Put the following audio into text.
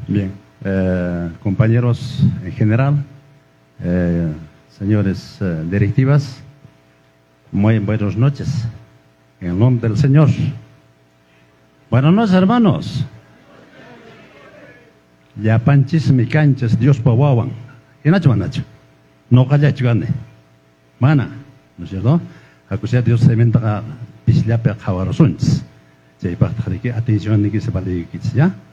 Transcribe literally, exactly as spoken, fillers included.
Bien, eh, compañeros en general, eh, señores eh, directivas, muy buenas noches. En el nombre del Señor. Buenas noches, hermanos. Ya panchis mi canchas Dios pawawan. ¿Y nacho manacho? No calla chugane. Mana, ¿no es cierto? Acusia Dios se inventa pisliape javarosons. Se iba a atención ni que se vale ya.